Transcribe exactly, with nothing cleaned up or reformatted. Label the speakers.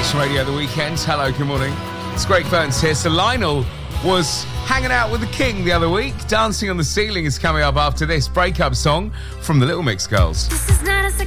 Speaker 1: Nation Radio at the weekends. Hello, good morning. It's Greg Burns here. So Lionel was hanging out with the King the other week. Dancing on the Ceiling is coming up after this breakup song from the Little Mix Girls.
Speaker 2: This is not a